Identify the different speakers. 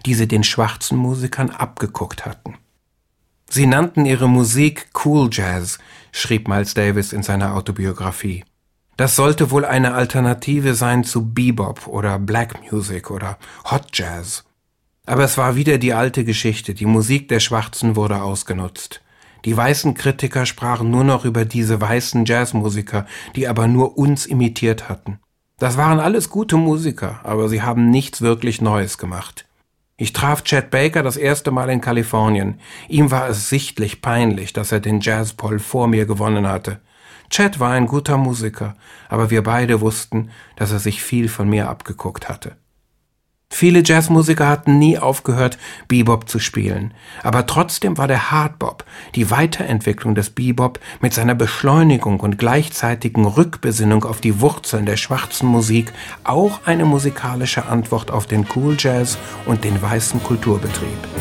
Speaker 1: die sie den schwarzen Musikern abgeguckt hatten. Sie nannten ihre Musik Cool Jazz, schrieb Miles Davis in seiner Autobiografie. Das sollte wohl eine Alternative sein zu Bebop oder Black Music oder Hot Jazz. Aber es war wieder die alte Geschichte, die Musik der Schwarzen wurde ausgenutzt. Die weißen Kritiker sprachen nur noch über diese weißen Jazzmusiker, die aber nur uns imitiert hatten. Das waren alles gute Musiker, aber sie haben nichts wirklich Neues gemacht. Ich traf Chet Baker das erste Mal in Kalifornien. Ihm war es sichtlich peinlich, dass er den Jazzpoll vor mir gewonnen hatte. Chet war ein guter Musiker, aber wir beide wussten, dass er sich viel von mir abgeguckt hatte. Viele Jazzmusiker hatten nie aufgehört, Bebop zu spielen, aber trotzdem war der Hardbop, die Weiterentwicklung des Bebop mit seiner Beschleunigung und gleichzeitigen Rückbesinnung auf die Wurzeln der schwarzen Musik auch eine musikalische Antwort auf den Cool Jazz und den weißen Kulturbetrieb.